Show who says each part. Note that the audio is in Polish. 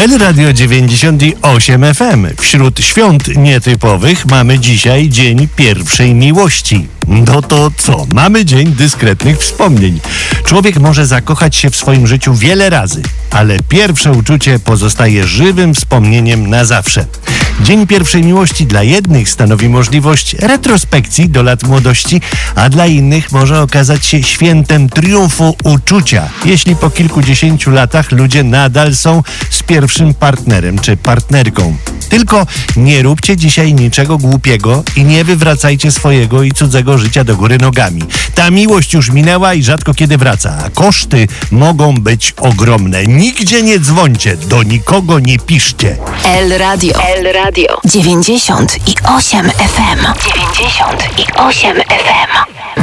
Speaker 1: El Radio 98 FM. Wśród świąt nietypowych mamy dzisiaj Dzień Pierwszej Miłości. No to co? Mamy Dzień Dyskretnych Wspomnień. Człowiek może zakochać się w swoim życiu wiele razy, ale pierwsze uczucie pozostaje żywym wspomnieniem na zawsze. Dzień Pierwszej Miłości dla jednych stanowi możliwość retrospekcji do lat młodości, a dla innych może okazać się świętem triumfu uczucia, jeśli po kilkudziesięciu latach ludzie nadal są z pierwszym partnerem czy partnerką. Tylko nie róbcie dzisiaj niczego głupiego i nie wywracajcie swojego i cudzego życia do góry nogami. Ta miłość już minęła i rzadko kiedy wraca, a koszty mogą być ogromne. Nigdzie nie dzwońcie, do nikogo nie piszcie.
Speaker 2: El Radio 98 FM. 98 FM.